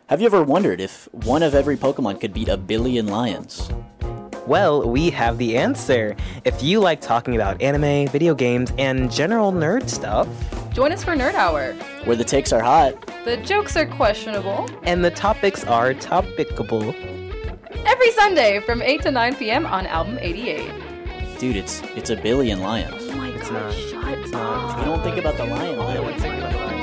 Have you ever wondered if one of every Pokemon could beat 1 billion lions? Well, we have the answer. If you like talking about anime, video games, and general nerd stuff, join us for Nerd Hour, where the takes are hot, the jokes are questionable, and the topics are topicable. Every Sunday from 8 to 9 p.m. on Album 88. Dude, it's 1 billion lions. Oh my god, shut up. You don't think about the lion.